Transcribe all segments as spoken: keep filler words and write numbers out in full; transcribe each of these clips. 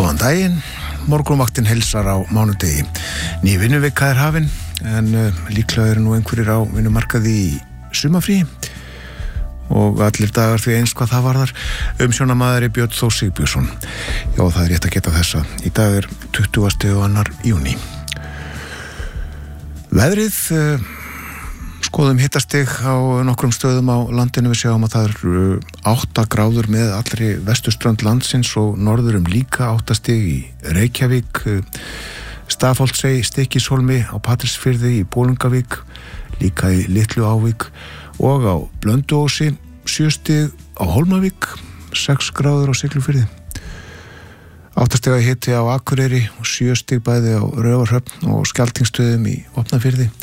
Góðan daginn, morgunvaktin heilsar á mánudegi. Ný vinnuvika er hafin, en uh, líklega eru nú einhverjir á vinnumarkaði í sumafrí og allir dagar því eins hvað það varðar. Umsjónamaður er Björn Þór Sigbjörnsson. Já, það er rétt að geta þessa. Í dag er tuttugasta og annar júní. Veðrið, uh, skoðum hittastig á nokkrum stöðum á landinu. Við sjáum að það eru átta gráður með allri vesturströnd landsins og norðurum líka átta stig í Reykjavík, Stafholtsey, Stykkishólmi, á Patreksfirði, í Bolungarvík, líka í Litlu Ávík og á Blönduósi, sjö stig á Hólmavík, sex gráður á Siglufirði, átta stig að hiti á Akureyri og sjö stig bæði á Raufarhöfn og Skjaltingstöðum í Vopnafirði,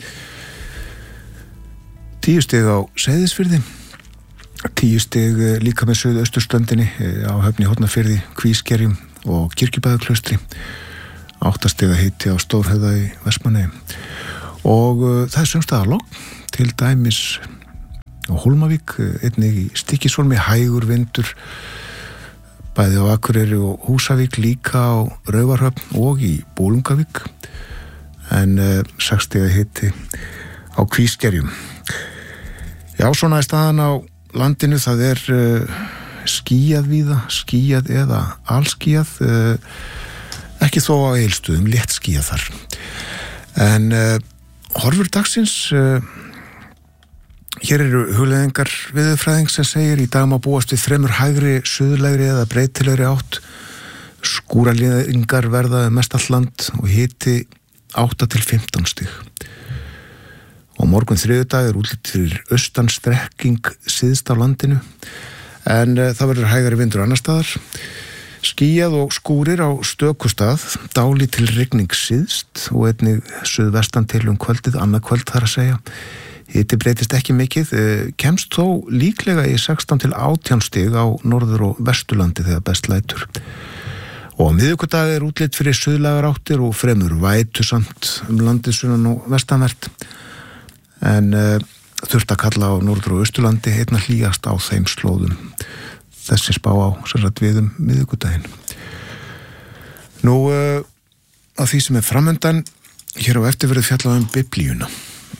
tíu stig á Seyðisfirði, tíu stig líka með suðausturströndinni á Höfn í Hornafirði, Kvískerjum og Kirkjubæðarklaustri, átta stig að hiti á Stórhöfða í Vestmannaeyjum og uh, það er sumstaðar logn, til dæmis á Hólmavík, einnig í Stykkishólmi, hægur vindur bæði á Akureyri og Húsavík, líka á Raufarhöfn og í Bolungarvík, en uh, sex stig að hiti á Kvískerjum. Já, svona er staðan á landinu. Það er uh, skýjað víða, skýjað eða alskýjað, uh, ekki þó á Egilsstöðum, létt skýjað þar. En uh, horfur dagsins, uh, hér eru hugleiðingar veðurfræðings sem segir: í dag má búast við fremur hægri, suðlægri eða breytilegri átt. Skúraleiðingar verða mest allt land og hiti átta til fimmtán stig. Og morgun þriðjudag er útlit fyrir austan strekking syðst á landinu, en uh, það verður hægari vindur annar staðar. Skýjað og skúrir á stöku stað, dálítil rigning syðst og einnig suðvestan til um kvöldið, annað kvöld þar að segja. Hiti breytist ekki mikið, uh, kemst þó líklega í sextán til átján stig á norður- og vesturlandi þegar best lætur. Og á miðvikudag er útlit fyrir suðlægar áttir og fremur vætusamt um landið sunnan og vestanvert. En uh, þurft að kalla á norður- og austurlandi einna hlýjast á þeim slóðum. Þessi spá á sem sagt við um miðvikudaginn. Nú uh, að því sem er framundan, hér á eftir verið fjallað um Biblíuna.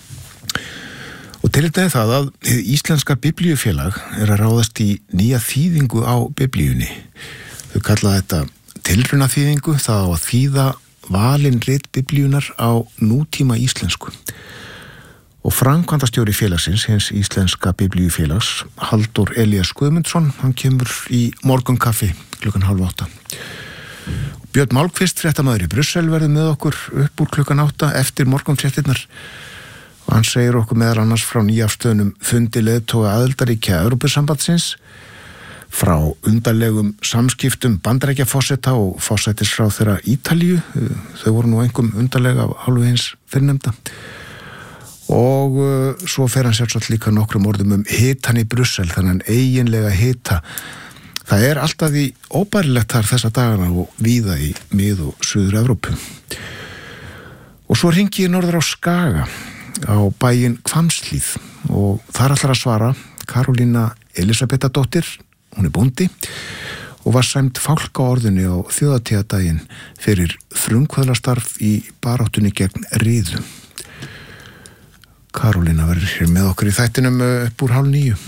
Og til þetta er það að hið íslenska biblíufélag er að ráðast í nýja þýðingu á Biblíunni. Þau kalla þetta tilrauna þýðingu, það á að þýða valin rit Biblíunar á nútíma íslensku. Og framkvæmdastjóri félagsins, hins íslenska biblíufélags, Halldór Elías Guðmundsson, hann kemur í morgunkaffi klukkan hálf átta. Björn Málkvist, fréttamaður í Brussel, verður með okkur upp úr klukkan átta eftir morgunfréttirnar. Og hann segir okkur meðal annars frá nýjafstöðnum fundi leiðtoga aðildarríkja Evrópusambandsins, frá undarlegum samskiptum Bandaríkjaforseta og forsætisráðherra Ítalíu. Þau voru nú einkum undarlega af hálfu hins fyrrnefnda. Og uh, svo fer hann sjálfsagt líka nokkrum orðum um hitan í Brussel, þannig eiginlega hita. Það er alltaf í óbærilegt þar þessa dagana og víða í mið- og Suður-Evrópu. Og svo hringi ég norður á Skaga, á bæinn Hvammshlíð, og þar ætlar að svara Karolína Elisabetadóttir, hún er bóndi, og var sæmd fálkaorðunni á þjóðhátíðardaginn fyrir frumkvöðlastarf í baráttunni gegn riðu. Karolína verður hér með okkur í þættinum upp úr hálf níu.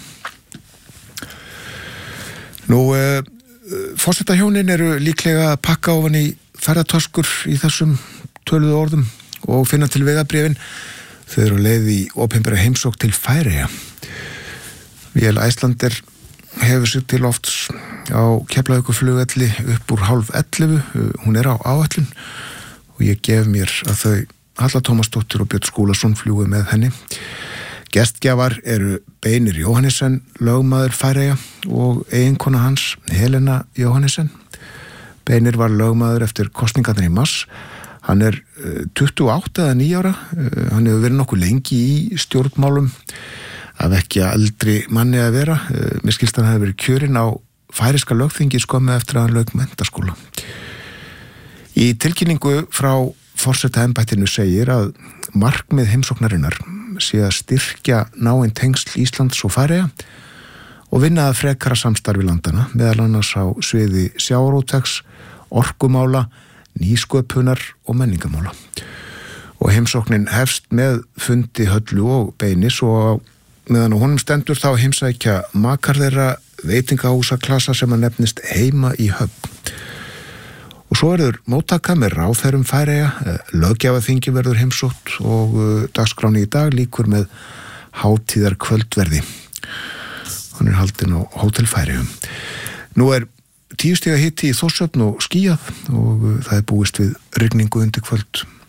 Nú, uh, forsetahjónin eru líklega að pakka ofan í ferðatöskur í þessum töluðu orðum og finna til vegabréfin. Þau eru leið í opinbera heimsókn til Færeyja. Vél Icelandair hefur sig til oft á Keflavíkurflugvelli upp úr hálf ellefu. Hún er á áætlun og ég gef mér að þau Halla Tómasdóttir og Björn Skúlason fljúgu með henni. Gestgjafar eru Beinir Jóhannesson, lögmaður Færeyja, og eiginkona hans, Helena Jóhannesson. Beinir var lögmaður eftir kosningarnar í mars. Hann er uh, tuttugu og átta eða níu ára. Uh, hann hefur verið nokkuð lengi í stjórnmálum, af ekki eldri manni að vera. Uh, mér skilst hann hefur verið kjörinn á færeyska lögþingi skömmu eftir að hann lauk menntaskóla. Í tilkynningu frá forsetaembættinu segir að markmið heimsóknarinnar sé að styrkja náin tengsl Íslands og Færeyja og vinna að frekara samstarfi landana, meðal annars á sviði sjávarútvegs orkumála, nýsköpunar og menningamála. Og heimsóknin hefst með fundi Höllu og Beinis og meðan á honum stendur þá heimsækja makar þeirra veitingahúsaklasa sem að nefnist Heima í Höfn. Og svo verður móttaka með ráðherrum Færeyja, löggjafaþingi verður heimsótt og dagskráni í dag líkur með hátíðar kvöldverði. Hann er haldinn á Hótel Færeyjum. Nú er tíu stiga hiti í Þórshöfn og skýjað og það er búist við rigningu undir kvöld.